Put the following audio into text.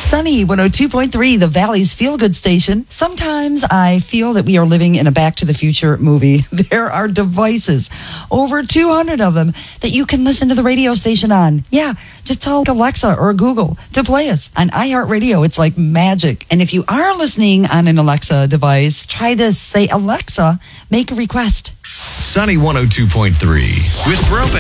Sunny 102.3, the Valley's feel-good station. Sometimes I feel that we are living in a Back to the Future movie. There are devices, over 200 of them, that you can listen to the radio station on. Yeah, just tell Alexa or Google to play us on iHeartRadio. It's like magic. And if you are listening on an Alexa device, try this. Say, Alexa, make a request. Sunny 102.3 with Throwback.